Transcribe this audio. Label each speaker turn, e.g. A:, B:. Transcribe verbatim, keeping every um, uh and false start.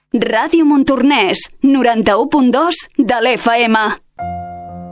A: Ràdio Montornès, noranta-u punt dos de l'F M.